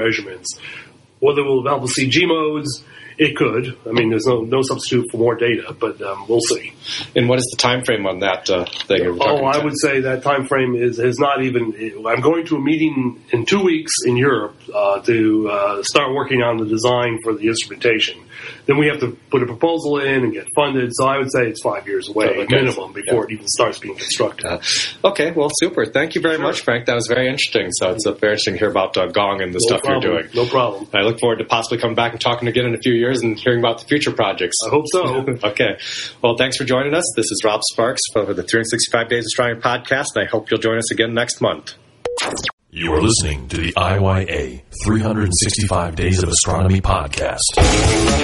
measurements. Whether it will develop CG modes, it could. I mean, there's no substitute for more data, but we'll see. And what is the time frame on that thing? I would say that time frame is not even. I'm going to a meeting in 2 weeks in Europe to start working on the design for the instrumentation. Then we have to put a proposal in and get funded. So I would say it's 5 years away minimum before it even starts being constructed. Okay, well, super. Thank you very much, Frank. That was very interesting. So it's very interesting to hear about Gong and the stuff you're doing. No problem. I look forward to possibly coming back and talking again in a few years and hearing about the future projects. I hope so. Okay. Well, thanks for joining us. This is Rob Sparks for the 365 Days Astronomy podcast, and I hope you'll join us again next month. You are listening to the IYA 365 Days of Astronomy podcast.